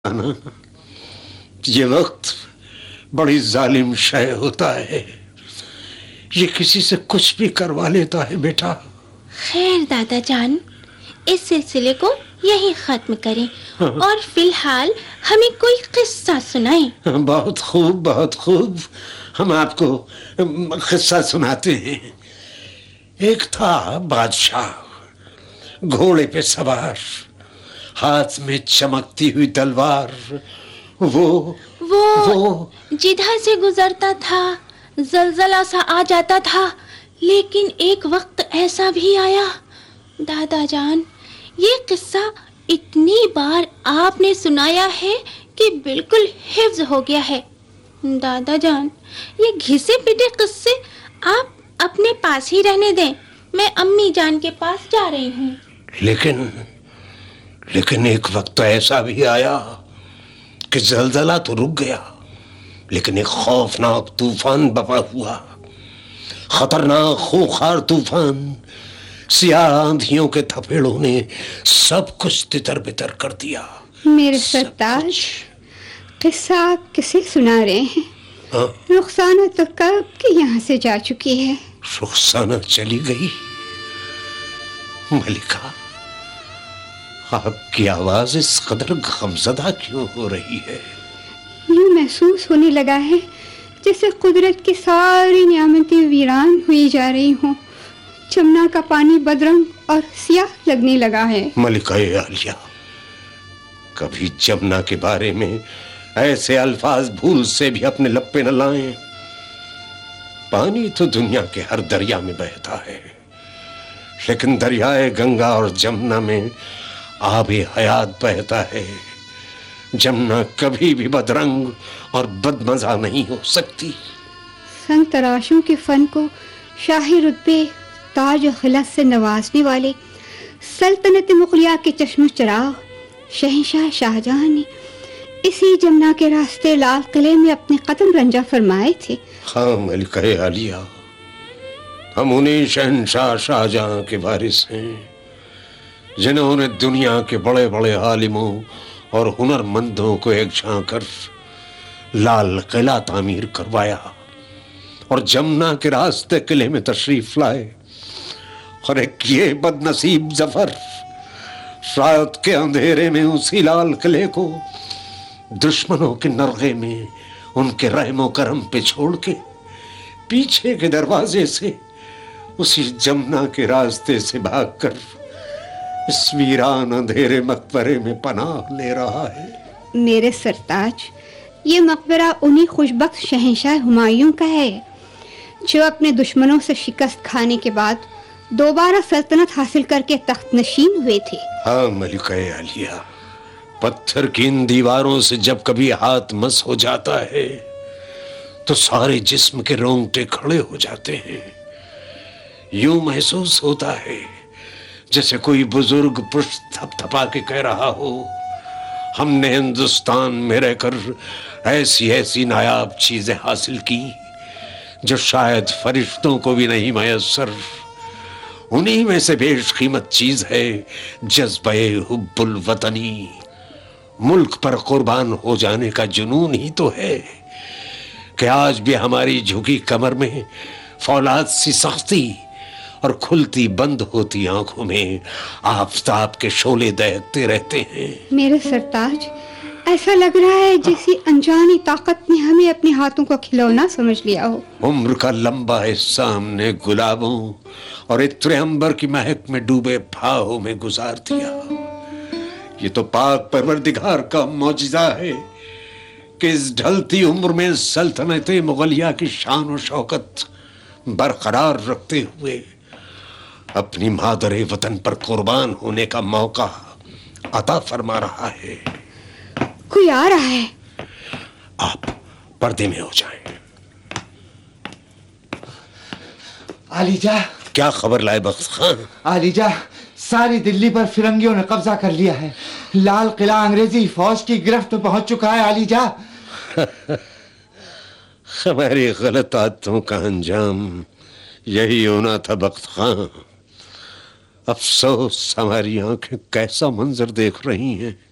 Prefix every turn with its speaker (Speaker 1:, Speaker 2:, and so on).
Speaker 1: نا، یہ وقت بڑی ظالم شے ہوتا ہے، یہ کسی سے کچھ بھی کروا لیتا ہے بیٹا۔
Speaker 2: خیر دادا جان، اس سلسلے کو یہی ختم کریں اور فی الحال ہمیں کوئی قصہ سنائیں۔
Speaker 1: بہت خوب بہت خوب، ہم آپ کو قصہ سناتے ہیں۔ ایک تھا بادشاہ، گھوڑے پہ سوار، ہاتھ میں چمکتی ہوئی تلوار۔ وہ
Speaker 2: جدھر سے گزرتا تھا زلزلہ سا آ جاتا تھا، لیکن ایک وقت ایسا بھی آیا دادا جان، یہ قصہ اتنی بار آپ نے سنایا ہے کہ بالکل حفظ ہو گیا ہے۔ دادا جان، یہ گھسے پٹے قصے آپ اپنے پاس ہی رہنے دیں، میں امی جان کے پاس جا رہی ہوں۔
Speaker 1: لیکن ایک وقت ایسا بھی آیا کہ زلزلہ تو رک گیا، لیکن ایک خوفناک طوفان بپا ہوا، خطرناک خوخار طوفان۔ سیاہ آندھیوں کے تھپیڑوں نے سب کچھ تتر بتر کر دیا۔
Speaker 3: میرے سرتاج، قصہ آپ کسے سنا رہے ہیں؟ رخسانہ تو کب کی یہاں سے جا چکی ہے۔
Speaker 1: رخسانہ چلی گئی؟ ملکہ، آپ کی آواز اس قدر غمزدہ کیوں ہو رہی ہے؟
Speaker 3: یوں محسوس ہونے لگا ہے جیسے قدرت کی ساری نعمتیں ویران ہوئی جا رہی ہوں، جمنا کا پانی بدرنگ اور سیاہ لگنے لگا ہے۔
Speaker 1: ملکہ عالیہ، کبھی جمنا کے بارے میں ایسے الفاظ بھول سے بھی اپنے لب پہ نہ لائیں۔ پانی تو دنیا کے ہر دریا میں بہتا ہے، لیکن دریائے گنگا اور جمنا میں آب حیات بہتا ہے۔ جمنا کبھی بھی بدرنگ اور بدمزہ نہیں ہو سکتی۔
Speaker 3: سنگ تراشوں کے فن کو شاہی رتبے، تاج و خلعت سے نوازنے والے سلطنت مغلیہ کے چشم و چراغ شہنشاہ شاہجہاں نے اسی جمنا کے راستے لال قلعے میں اپنے قدم رنجہ فرمائے تھے۔
Speaker 1: ہاں ملکہ عالیہ، ہم انہیں شہنشاہ شاہجہاں کے وارث ہیں جنہوں نے دنیا کے بڑے بڑے عالموں اور ہنرمندوں کو ایک جھانک کر لال قلعہ تعمیر کروایا اور جمنا کے راستے قلعے میں تشریف لائے۔ اور ایک یہ بد نصیب ظفر رات کے اندھیرے میں اسی لال قلعے کو دشمنوں کے نرغے میں ان کے رحم و کرم پہ چھوڑ کے پیچھے کے دروازے سے اسی جمنا کے راستے سے بھاگ کر اس ویران اندھیرے مقبرے میں پناہ لے رہا ہے۔
Speaker 3: میرے سرتاج، یہ مقبرہ انہی خوشبخت شہنشاہ ہمایوں کا ہے جو اپنے دشمنوں سے شکست کھانے کے بعد دوبارہ سلطنت حاصل کر کے تخت نشین ہوئے تھے۔
Speaker 1: ہاں ملکہ عالیہ، پتھر کی ان دیواروں سے جب کبھی ہاتھ مس ہو جاتا ہے تو سارے جسم کے رونگٹے کھڑے ہو جاتے ہیں۔ یوں محسوس ہوتا ہے جیسے کوئی بزرگ پشت تھپ تھپا کے کہہ رہا ہو، ہم نے ہندوستان میں رہ کر ایسی نایاب چیزیں حاصل کی جو شاید فرشتوں کو بھی نہیں میسر۔ انہی میں سے بیش قیمت چیز ہے جذبہ حب الوطنی۔ ملک پر قربان ہو جانے کا جنون ہی تو ہے کہ آج بھی ہماری جھکی کمر میں فولاد سی سختی اور کھلتی بند ہوتی آنکھوں میں آفتاب کے شعلے دہکتے رہتے ہیں۔
Speaker 3: میرے سرتاج، ایسا لگ رہا ہے جیسی انجانی طاقت نے ہمیں اپنے ہاتھوں کو کھلونا سمجھ لیا ہو۔
Speaker 1: عمر کا لمبا حصہ ہم نے گلابوں اور عطر عنبر کی مہک میں ڈوبے پھاہوں میں گزار دیا۔ یہ تو پاک پروردگار کا معجزہ ہے کہ اس ڈھلتی عمر میں سلطنت مغلیہ کی شان و شوکت برقرار رکھتے ہوئے اپنی مادر وطن پر قربان ہونے کا موقع عطا فرما رہا ہے۔
Speaker 3: کوئی آ رہا ہے۔
Speaker 1: آپ پردے میں ہو جائیں۔
Speaker 4: علی جا،
Speaker 1: کیا خبر لائے بخت خان؟
Speaker 4: علی جا، ساری دلی پر فرنگیوں نے قبضہ کر لیا ہے، لال قلعہ انگریزی فوج کی گرفت میں پہنچ چکا ہے۔ علی جا،
Speaker 1: ہماری غلط عادتوں کا انجام یہی ہونا تھا بخت خان۔ افسوس ہماری آنکھیں کیسا منظر دیکھ رہی ہیں۔